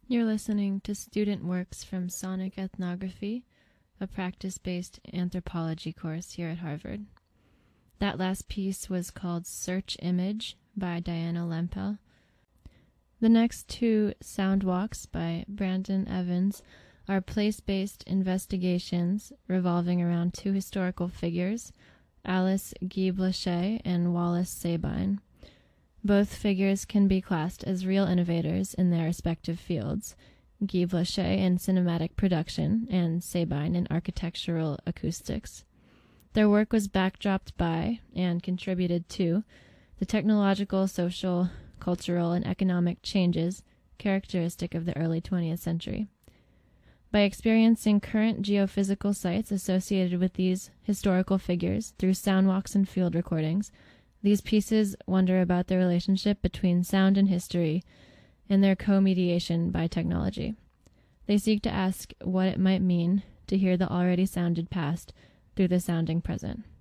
You're listening to student works from Sonic Ethnography, a practice-based anthropology course here at Harvard. That last piece was called Search Image by Diana Lempel. The next two sound walks by Brandon Evans are place-based investigations revolving around two historical figures, Alice Guy Blaché and Wallace Sabine. Both figures can be classed as real innovators in their respective fields, Guy Blaché in cinematic production and Sabine in architectural acoustics. Their work was backdropped by, and contributed to, the technological, social, cultural, and economic changes characteristic of the early 20th century. By experiencing current geophysical sites associated with these historical figures through sound walks and field recordings, these pieces wonder about the relationship between sound and history and their co-mediation by technology. They seek to ask what it might mean to hear the already sounded past through the sounding present.